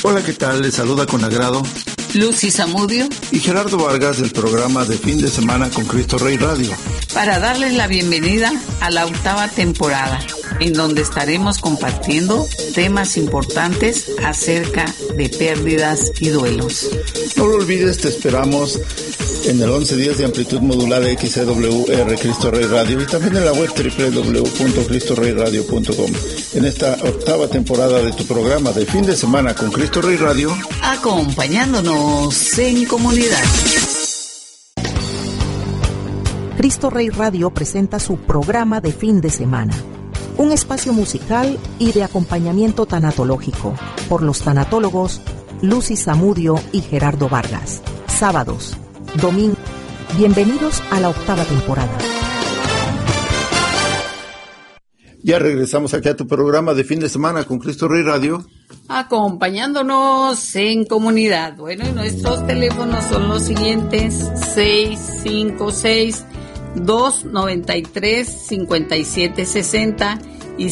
Hola, ¿qué tal? Les saluda con agrado Lucy Zamudio y Gerardo Vargas del programa de fin de semana con Cristo Rey Radio, para darles la bienvenida a la 8ª temporada, en donde estaremos compartiendo temas importantes acerca de pérdidas y duelos. No lo olvides, te esperamos en el 11 días de amplitud modulada XCWR Cristo Rey Radio y también en la web www.cristoreyradio.com. En esta 8ª temporada de tu programa de fin de semana con Cristo Rey Radio, acompañándonos en comunidad. Cristo Rey Radio presenta su programa de fin de semana, un espacio musical y de acompañamiento tanatológico por los tanatólogos Lucy Zamudio y Gerardo Vargas. Sábados, domingo. Bienvenidos a la 8ª temporada. Ya regresamos aquí a tu programa de fin de semana con Cristo Rey Radio, acompañándonos en comunidad. Bueno, y nuestros teléfonos son los siguientes: 656-293-5760 y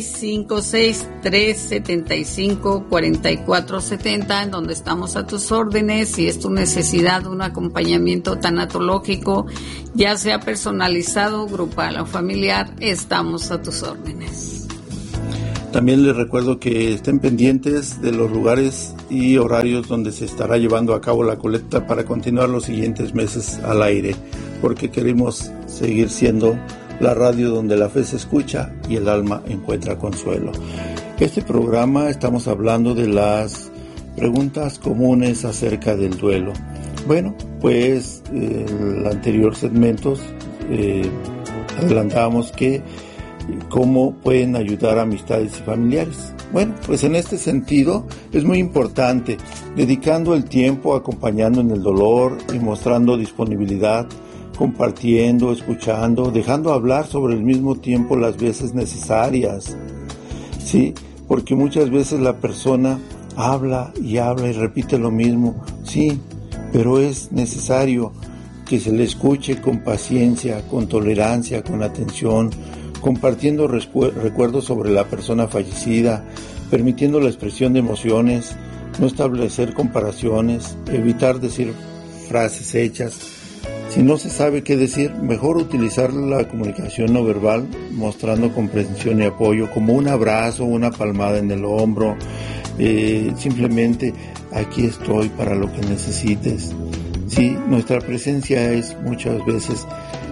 656-375-4470, en donde estamos a tus órdenes. Si es tu necesidad de un acompañamiento tanatológico, ya sea personalizado, grupal o familiar, estamos a tus órdenes. También les recuerdo que estén pendientes de los lugares y horarios donde se estará llevando a cabo la colecta para continuar los siguientes meses al aire, porque queremos seguir siendo la radio donde la fe se escucha y el alma encuentra consuelo. Este programa estamos hablando de las preguntas comunes acerca del duelo. Bueno, pues en el anterior segmentos adelantábamos que cómo pueden ayudar a amistades y familiares. Bueno, pues en este sentido es muy importante, dedicando el tiempo, acompañando en el dolor y mostrando disponibilidad, compartiendo, escuchando, dejando hablar sobre el mismo tiempo las veces necesarias, ¿sí? Porque muchas veces la persona habla y repite lo mismo, sí, pero es necesario que se le escuche con paciencia, con tolerancia, con atención, compartiendo recuerdos sobre la persona fallecida, permitiendo la expresión de emociones, no establecer comparaciones, evitar decir frases hechas. Si no se sabe qué decir, mejor utilizar la comunicación no verbal, mostrando comprensión y apoyo, como un abrazo, una palmada en el hombro, simplemente aquí estoy para lo que necesites. Sí, nuestra presencia es muchas veces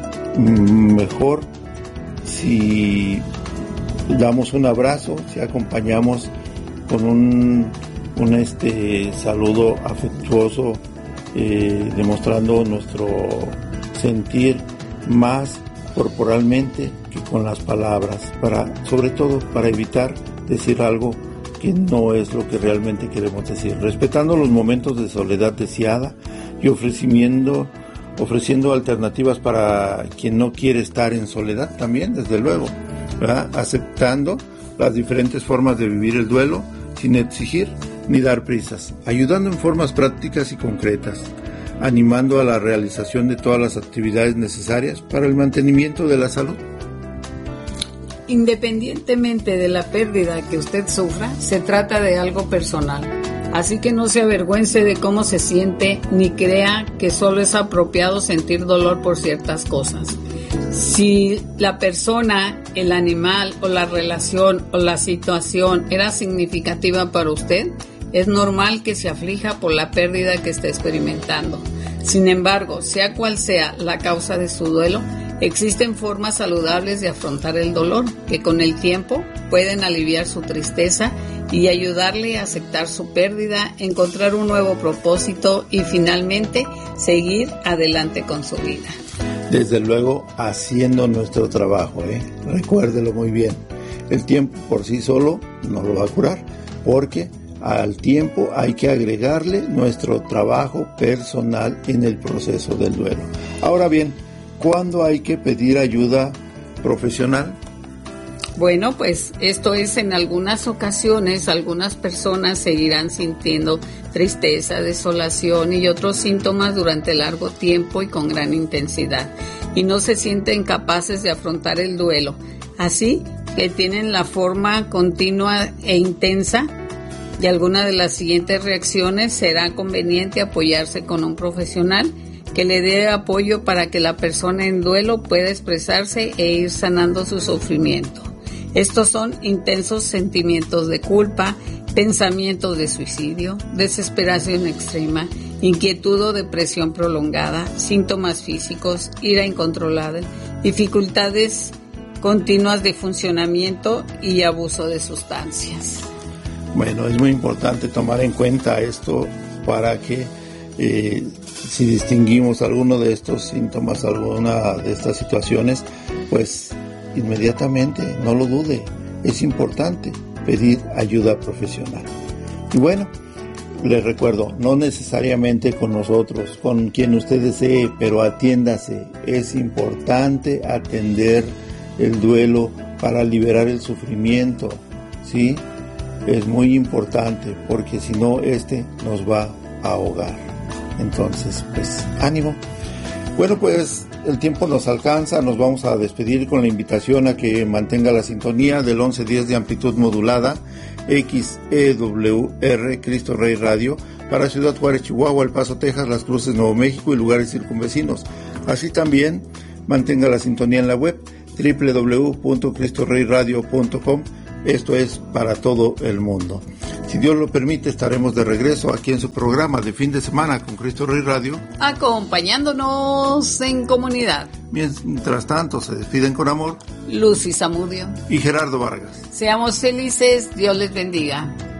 mejor si damos un abrazo, si acompañamos con un saludo afectuoso, demostrando nuestro sentir más corporalmente que con las palabras, sobre todo para evitar decir algo que no es lo que realmente queremos decir, respetando los momentos de soledad deseada y ofreciendo alternativas para quien no quiere estar en soledad también, desde luego, ¿verdad? Aceptando las diferentes formas de vivir el duelo sin exigir ni dar prisas, ayudando en formas prácticas y concretas, animando a la realización de todas las actividades necesarias para el mantenimiento de la salud. Independientemente de la pérdida que usted sufra, se trata de algo personal, así que no se avergüence de cómo se siente ni crea que solo es apropiado sentir dolor por ciertas cosas. Si la persona, el animal o la relación o la situación era significativa para usted, es normal que se aflija por la pérdida que está experimentando. Sin embargo, sea cual sea la causa de su duelo, existen formas saludables de afrontar el dolor que con el tiempo pueden aliviar su tristeza y ayudarle a aceptar su pérdida, encontrar un nuevo propósito y finalmente seguir adelante con su vida. Desde luego, haciendo nuestro trabajo, recuérdelo muy bien. El tiempo por sí solo no lo va a curar, porque al tiempo hay que agregarle nuestro trabajo personal en el proceso del duelo. Ahora bien, ¿cuándo hay que pedir ayuda profesional? Bueno, pues esto es en algunas ocasiones, algunas personas seguirán sintiendo tristeza, desolación y otros síntomas durante largo tiempo y con gran intensidad, y no se sienten capaces de afrontar el duelo. Así que tienen la forma continua e intensa y alguna de las siguientes reacciones, será conveniente apoyarse con un profesional que le dé apoyo para que la persona en duelo pueda expresarse e ir sanando su sufrimiento. Estos son intensos sentimientos de culpa, pensamientos de suicidio, desesperación extrema, inquietud o depresión prolongada, síntomas físicos, ira incontrolada, dificultades continuas de funcionamiento y abuso de sustancias. Bueno, es muy importante tomar en cuenta esto para que si distinguimos alguno de estos síntomas, alguna de estas situaciones, pues inmediatamente, no lo dude, es importante pedir ayuda profesional. Y bueno, les recuerdo, no necesariamente con nosotros, con quien usted desee, pero atiéndase. Es importante atender el duelo para liberar el sufrimiento, ¿sí? Es muy importante, porque si no, nos va a ahogar. Entonces, pues, ánimo. Bueno, pues el tiempo nos alcanza, nos vamos a despedir con la invitación a que mantenga la sintonía del 1110 de amplitud modulada, XEWR, Cristo Rey Radio, para Ciudad Juárez, Chihuahua, El Paso, Texas, Las Cruces, Nuevo México y lugares circunvecinos. Así también mantenga la sintonía en la web www.cristoreyradio.com. Esto es para todo el mundo. Si Dios lo permite, estaremos de regreso aquí en su programa de fin de semana con Cristo Rey Radio, acompañándonos en comunidad. Mientras tanto, se despiden con amor Lucy Zamudio y Gerardo Vargas. Seamos felices, Dios les bendiga.